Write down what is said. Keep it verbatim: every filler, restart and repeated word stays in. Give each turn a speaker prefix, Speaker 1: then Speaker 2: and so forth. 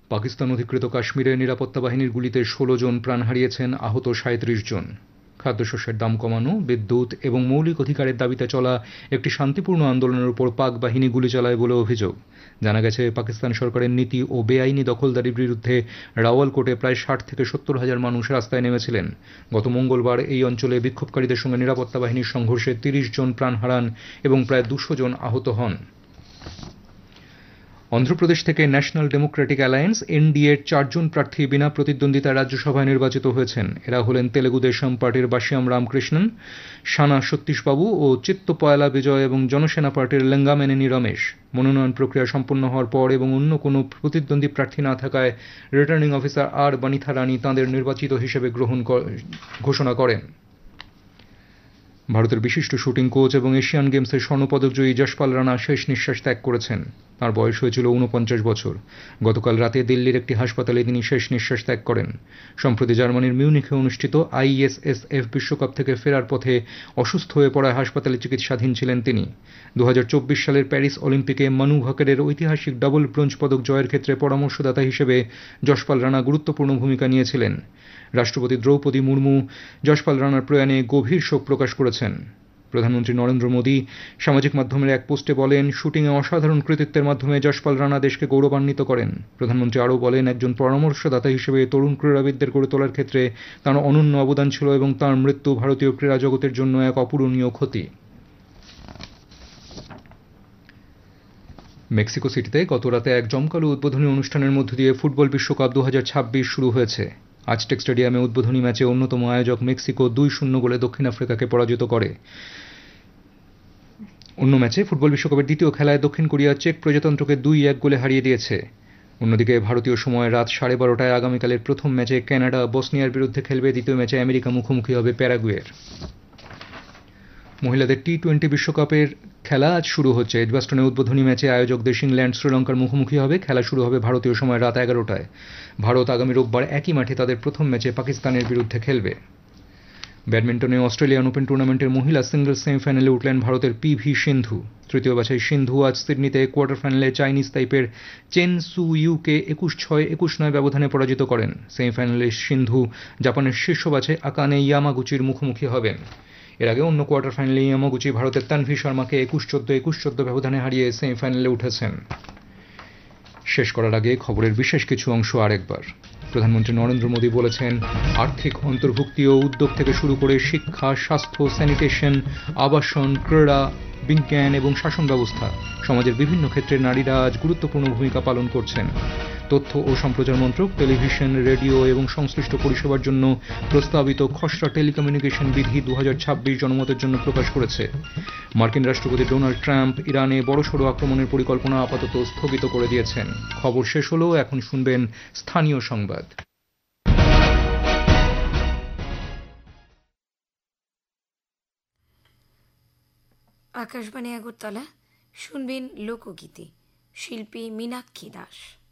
Speaker 1: পাকিস্তান অধিকৃত কাশ্মীরে নিরাপত্তা বাহিনীর গুলিতে ষোলো জন প্রাণ হারিয়েছেন, আহত সাঁইত্রিশ জন। খাদ্যশস্যের দাম কমানো, বিদ্যুৎ এবং মৌলিক অধিকারের দাবিতে চলা একটি শান্তিপূর্ণ আন্দোলনের উপর পাক বাহিনী গুলি চালায় বলে অভিযোগ। জানা গেছে, পাকিস্তান সরকারের নীতি ও বেআইনি দখলদারির বিরুদ্ধে রাওয়ালকোটে প্রায় ষাট থেকে সত্তর হাজার মানুষ রাস্তায় নেমেছিলেন। গত মঙ্গলবার এই অঞ্চলে বিক্ষোভকারীদের সঙ্গে নিরাপত্তা বাহিনীর সংঘর্ষে তিরিশ জন প্রাণ হারান এবং প্রায় দুশো জন আহত হন। অন্ধ্রপ্রদেশ থেকে ন্যাশনাল ডেমোক্রেটিক অ্যালায়েন্স এনডিএ এর চারজন প্রার্থী বিনা প্রতিদ্বন্দ্বিতায় রাজ্যসভায় নির্বাচিত হয়েছেন। এরা হলেন তেলেগু দেশম পার্টির বাসিয়াম রামকৃষ্ণন, সানা সতীশবাবু ও চিত্তপয়লা বিজয় এবং জনসেনা পার্টির লেঙ্গামেনেনি রমেশ। মনোনয়ন প্রক্রিয়া সম্পন্ন হওয়ার পর এবং অন্য কোনো প্রতিদ্বন্দ্বী প্রার্থী না থাকায় রিটার্নিং অফিসার আর বানিথা রানী তাঁদের নির্বাচিত হিসেবে গ্রহণ ঘোষণা করেন। ভারতের বিশিষ্ট শুটিং কোচ এবং এশিয়ান গেমসের স্বর্ণপদকজয়ী যশপাল রানা শেষ নিঃশ্বাস ত্যাগ করেছেন। তাঁর বয়স হয়েছিল ঊনপঞ্চাশ বছর। গতকাল রাতে দিল্লির একটি হাসপাতালে তিনি শেষ নিঃশ্বাস ত্যাগ করেন। সম্প্রতি জার্মানির মিউনিখে অনুষ্ঠিত আইএসএসএফ বিশ্বকাপ থেকে ফেরার পথে অসুস্থ হয়ে পড়ায় হাসপাতালে চিকিৎসাধীন ছিলেন তিনি। দু হাজার চব্বিশ সালের প্যারিস অলিম্পিকে মানু ভাকেরের ঐতিহাসিক ডাবল ব্রোঞ্জ পদক জয়ের ক্ষেত্রে পরামর্শদাতা হিসেবে যশপাল রানা গুরুত্বপূর্ণ ভূমিকা নিয়েছিলেন। রাষ্ট্রপতি দ্রৌপদী মুর্মু যশপাল রানার প্রয়াণে গভীর শোক প্রকাশ করেছেন। প্রধানমন্ত্রী নরেন্দ্র মোদী সামাজিক মাধ্যমের এক পোস্টে বলেন, শুটিংয়ে অসাধারণ কৃতিত্বের মাধ্যমে যশপাল রানা দেশকে গৌরবান্বিত করেন। প্রধানমন্ত্রী আরও বলেন, একজন পরামর্শদাতা হিসেবে তরুণ ক্রীড়াবিদদের গড়ে তোলার ক্ষেত্রে তাঁর অনন্য অবদান ছিল এবং তাঁর মৃত্যু ভারতীয় ক্রীড়া জগতের জন্য এক অপূরণীয় ক্ষতি। মেক্সিকো সিটিতে গতরাতে এক জমকালো উদ্বোধনী অনুষ্ঠানের মধ্য দিয়ে ফুটবল বিশ্বকাপ দু হাজার ছাব্বিশ শুরু হয়েছে। আজটেক স্টেডিয়ামে উদ্বোধনী ম্যাচে অন্যতম আয়োজক মেক্সিকো দুই শূন্য গোলে দক্ষিণ আফ্রিকাকে পরাজিত করে। অন্য ম্যাচে ফুটবল বিশ্বকাপের দ্বিতীয় খেলায় দক্ষিণ কোরিয়া চেক প্রজাতন্ত্রকে দুই এক গোলে হারিয়ে দিয়েছে। অন্যদিকে ভারতীয় সময় রাত সাড়ে বারোটায় আগামীকালের প্রথম ম্যাচে কানাডা বসনিয়ার বিরুদ্ধে খেলবে, দ্বিতীয় ম্যাচে আমেরিকা মুখোমুখি হবে প্যারাগুয়ের। মহিলাদের টি টোয়েন্টি বিশ্বকাপের খেলা আজ শুরু হচ্ছে। এজবাস্টনে উদ্বোধনী ম্যাচে আয়োজক দেশ ইংল্যান্ড শ্রীলঙ্কার মুখোমুখি হবে। খেলা শুরু হবে ভারতীয় সময় রাত এগারোটায়। ভারত আগামী রোববার একই মাঠে তাদের প্রথম ম্যাচে পাকিস্তানের বিরুদ্ধে খেলবে। ব্যাডমিন্টনে অস্ট্রেলিয়ান ওপেন টুর্নামেন্টের মহিলা সিঙ্গলস সেমিফাইনালে উঠলেন ভারতের পি ভি সিন্ধু। তৃতীয় বাছাই সিন্ধু আজ সিডনিতে কোয়ার্টার ফাইনালে চাইনিজ তাইপের চেন সু ইউকে একুশ ছয় একুশ নয় ব্যবধানে পরাজিত করেন। সেমিফাইনালে সিন্ধু জাপানের শীর্ষ বাছাই আকানে ইয়ামাগুচির মুখোমুখি হবেন। এর আগে অন্য কোয়ার্টার ফাইনালে ইয়ামাগুচি ভারতের তানভি শর্মাকে একুশ চোদ্দ একুশ চোদ্দ ব্যবধানে হারিয়ে সেমিফাইনালে উঠেছেন। শেষ করার আগে খবরের বিশেষ কিছু অংশ আরেকবার। প্রধানমন্ত্রী নরেন্দ্র মোদী বলেছেন, আর্থিক অন্তর্ভুক্তি ও উদ্যোগ থেকে শুরু করে শিক্ষা, স্বাস্থ্য, স্যানিটেশন, আবাসন, ক্রীড়া, বিজ্ঞান এবং শাসন ব্যবস্থা সমাজের বিভিন্ন ক্ষেত্রে নারীরা আজ গুরুত্বপূর্ণ ভূমিকা পালন করছেন। তথ্য ও সম্প্রচার মন্ত্রক টেলিভিশন, রেডিও এবং সংশ্লিষ্ট পরিষেবার জন্য প্রস্তাবিত খসড়া টেলিকমিউনিকেশন বিধি দু হাজার ছাব্বিশ জনমতের জন্য প্রকাশ করেছে। মার্কিন রাষ্ট্রপতি ডোনাল্ড ট্রাম্প ইরানে বড়সড় আক্রমণের পরিকল্পনা আপাতত স্থগিত করে দিয়েছেন। খবর শেষ হলো, এখন শুনবেন স্থানীয় সংবাদ।
Speaker 2: আকাশবাণী আগরতলা, শুনবেন লোকগীতি, শিল্পী মীনাক্ষী দাস।